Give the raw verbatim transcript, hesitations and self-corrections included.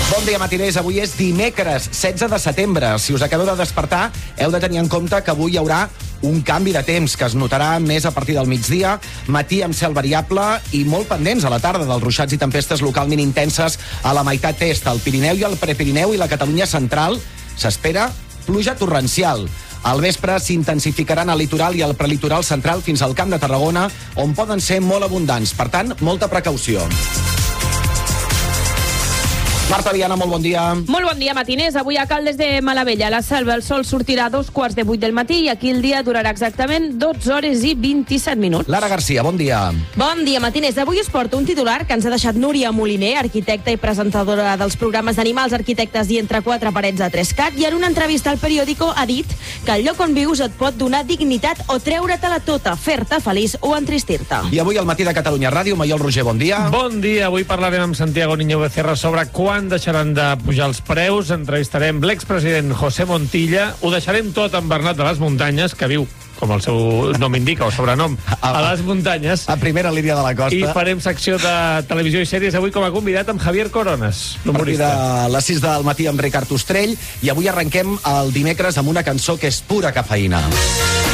Bon dia, matiners. Avui és dimecres, setze de setembre. Si us acabeu de despertar, heu de tenir en compte que avui hi haurà un canvi de temps que es notarà més a partir del migdia, matí amb cel variable i molt pendents a la tarda dels ruixats i tempestes localment intenses a la meitat est, al Pirineu i al Prepirineu i la Catalunya central. S'espera pluja torrencial. Al vespre s'intensificaran al litoral i al prelitoral central fins al Camp de Tarragona, on poden ser molt abundants. Per tant, molta precaució. Marta Viana, molt bon dia. Molt bon dia, matiners. Avui a Caldes de Malavella, a la Selva, el sol sortirà a dos quarts de vuit del matí i aquí el dia durarà exactament dotze hores i vint-i-set minuts. Lara Garcia, bon dia. Bon dia, matiners. Avui us porto un titular que ens ha deixat Núria Moliner, arquitecta i presentadora dels programes d'Animals, Arquitectes i Entre quatre parets a Trescat, i en una entrevista al periòdico ha dit que el lloc on vius et pot donar dignitat o treure-te-la tota, fer-te feliç o entristir-te. I avui al matí de Catalunya Ràdio, Maiol Roger, bon dia. Bon dia. Avui parlarem amb Santiago Niño Becerra sobre quan deixaran de pujar els preus. Entrevistarem l'expresident José Montilla. Ho deixarem tot amb Bernat de les Muntanyes, que viu, com el seu nom indica, o sobrenom, a les muntanyes. A primera línia de la costa. I farem secció de televisió i sèries avui com a convidat amb Javier Coronas, l'humorista. A partir de les sis del matí amb Ricard Ostrell. I avui arrenquem el dimecres amb una cançó que és pura cafeïna.